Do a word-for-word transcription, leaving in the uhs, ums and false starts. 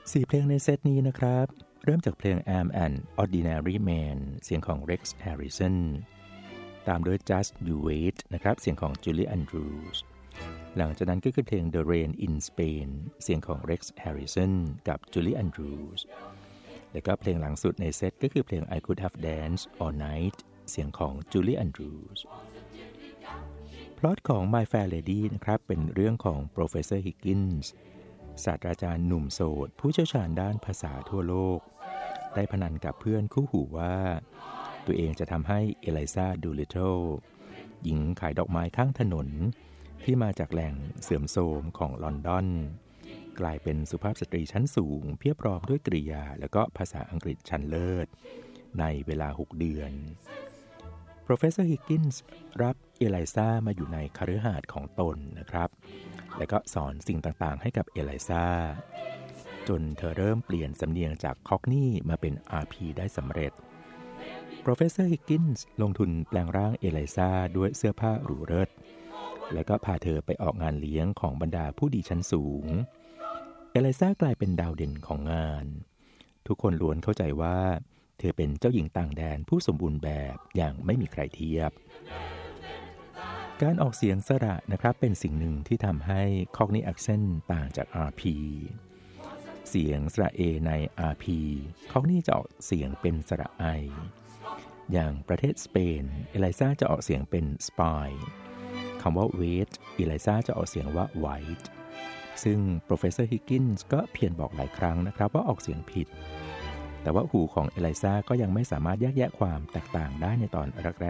สี่เพลงในเซตนี้นะครับเริ่มจากเพลง I'm an Ordinary Man เสียงของ Rex Harrison ตามด้วย Just You Wait นะครับเสียงของ Julie Andrews หลังจากนั้นก็คือเพลง The Rain in Spain เสียงของ Rex Harrison กับ Julie Andrews แล้วก็เพลงหลังสุดในเซตก็คือเพลง I Could Have Danced All Night เสียงของ Julie Andrews พล็อตของ My Fair Lady นะครับเป็นเรื่องของ Professor Higginsศาสตราจารย์หนุ่มโสดผู้เชี่ยวชาญด้านภาษาทั่วโลกได้พนันกับเพื่อนคู่หูว่าตัวเองจะทำให้เอลิซาดูลิตเทิลหญิงขายดอกไม้ข้างถนนที่มาจากแหล่งเสื่อมโทรมของลอนดอนกลายเป็นสุภาพสตรีชั้นสูงเพียบพร้อมด้วยกริยาและก็ภาษาอังกฤษชั้นเลิศในเวลาหกเดือน Professor Higgins รับเอลิซามาอยู่ในคฤหาสน์ของตนนะครับและก็สอนสิ่งต่างๆให้กับเอลิซาจนเธอเริ่มเปลี่ยนสำเนียงจากคอกนีมาเป็น อาร์ พี ได้สำเร็จ Professor Higgins ลงทุนแปลงร่างเอลิซาด้วยเสื้อผ้าหรูเลิศและก็พาเธอไปออกงานเลี้ยงของบรรดาผู้ดีชั้นสูงเอลิซากลายเป็นดาวเด่นของงานทุกคนล้วนเข้าใจว่าเธอเป็นเจ้าหญิงต่างแดนผู้สมบูรณ์แบบอย่างไม่มีใครเทียบการออกเสียงสระนะครับเป็นสิ่งหนึ่งที่ทำให้ Cockney Accent ต่างจาก อาร์ พี เสียงสระ A ใน อาร์ พี Cockney จะออกเสียงเป็นสระ I อย่างประเทศสเปนเอลิซาจะออกเสียงเป็น spy คำว่า wait เอลิซาจะออกเสียงว่า white ซึ่ง Professor Higgins ก็เพียรบอกหลายครั้งนะครับว่าออกเสียงผิดแต่ว่าหูของเอลิซาก็ยังไม่สามารถแยกแยะความแตกต่างได้ในตอนแร